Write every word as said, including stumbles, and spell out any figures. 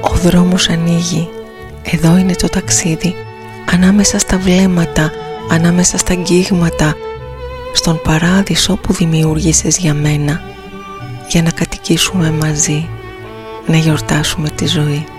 Ο δρόμος ανοίγει, εδώ είναι το ταξίδι, ανάμεσα στα βλέμματα, ανάμεσα στα αγγίγματα, στον παράδεισο που δημιούργησες για μένα, για να κατοικήσουμε μαζί, να γιορτάσουμε τη ζωή.